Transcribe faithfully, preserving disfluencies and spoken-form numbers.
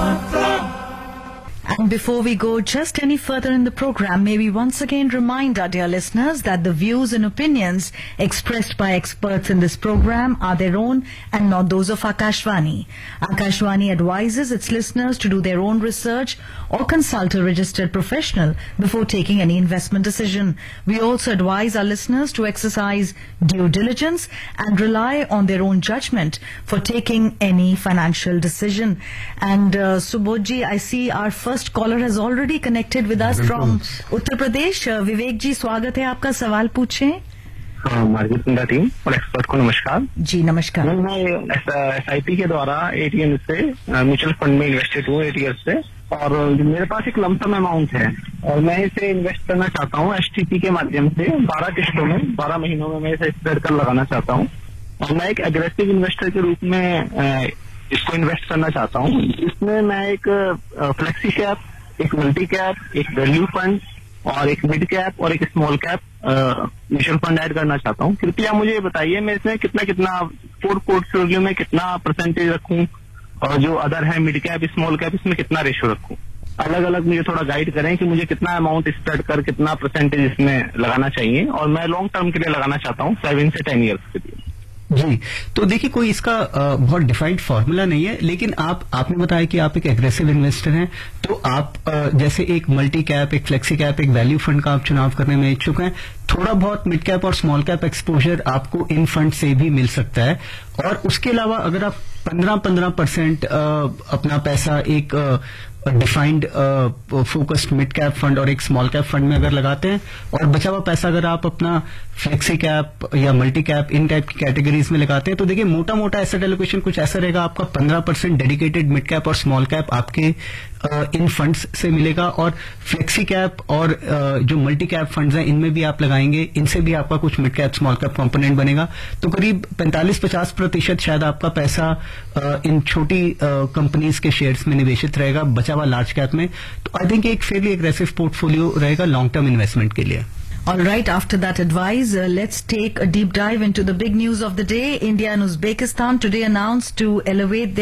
And before we go just any further in the program, may we once again remind our dear listeners that the views and opinions expressed by experts in this program are their own and not those of Akashvani. Akashvani advises its listeners to do their own research or consult a registered professional before taking any investment decision. We also advise our listeners to exercise due diligence and rely on their own judgment for taking any financial decision. And uh, Subodhji, I see our first caller has already connected with us from Uttar Pradesh. Uh, Vivek ji, स्वागत है आपका, सवाल पूछें. Market India team और expert को नमस्कार जी. नमस्कार. मैं एस आई पी के द्वारा एटीएम से म्यूचुअल फंड में इन्वेस्टेड हूँ एट ईयर से, और मेरे पास एक लमसम अमाउंट है और मैं इसे इन्वेस्ट करना चाहता हूँ एस टी पी के माध्यम से बारह किस्तों में, बारह महीनों में मैं इसे स्प्रेड कर लगाना चाहता हूँ, और मैं एक एग्रेसिव इन्वेस्टर के रूप में इसको इन्वेस्ट करना चाहता हूँ. इसमें मैं एक फ्लेक्सी कैप, एक मल्टी कैप, एक वैल्यू फंड और एक मिड कैप और एक small cap mutual fund add करना चाहता हूँ. कृपया मुझे बताइए मैं इसमें कितना कितना फोर पोर्टफोलियो में कितना परसेंटेज रखूं, और जो अदर है मिड कैप, स्मॉल कैप, इसमें कितना रेशियो रखूं. अलग अलग मुझे थोड़ा गाइड करें कि मुझे कितना अमाउंट स्प्रेड कर कितना परसेंटेज इसमें लगाना चाहिए, और मैं लॉन्ग टर्म के लिए लगाना चाहता हूँ, सेवन से टेन ईयर्स के लिए. जी, तो देखिए कोई इसका आ, बहुत डिफाइंड फॉर्मूला नहीं है, लेकिन आप आपने बताया कि आप एक एग्रेसिव इन्वेस्टर हैं, तो आप आ, जैसे एक मल्टी कैप, एक फ्लेक्सी कैप, एक वैल्यू फंड का आप चुनाव करने में इच्छुक हैं. थोड़ा बहुत मिड कैप और स्मॉल कैप एक्सपोजर आपको इन फंड से भी मिल सकता है, और उसके अलावा अगर आप पंद्रह पंद्रह परसेंट अपना पैसा एक defined focused mid cap fund और एक स्मॉल कैप फंड में अगर लगाते हैं, और बचा हुआ पैसा अगर आप अपना फ्लेक्सी कैप या मल्टी कैप इन टाइप की कैटेगरीज में लगाते हैं, तो देखिए मोटा मोटा एसेट एलोकेशन कुछ ऐसा रहेगा, आपका पंद्रह परसेंट डेडिकेटेड मिड कैप और स्मॉल कैप आपके Uh, इन फंड्स से मिलेगा, और फ्लेक्सी कैप और uh, जो मल्टी कैप फंड्स हैं इनमें भी आप लगाएंगे, इनसे भी आपका कुछ mid cap small cap component बनेगा, तो करीब पैंतालीस पचास प्रतिशत शायद आपका पैसा uh, इन छोटी कंपनीज uh, के शेयर्स में निवेशित रहेगा, बचा हुआ लार्ज कैप में. तो आई थिंक एक फेयरली एग्रेसिव पोर्टफोलियो रहेगा लॉन्ग टर्म इन्वेस्टमेंट के लिए. All right, after that advice, uh, let's take a deep dive into the big news of the day. India and Uzbekistan today announced to elevate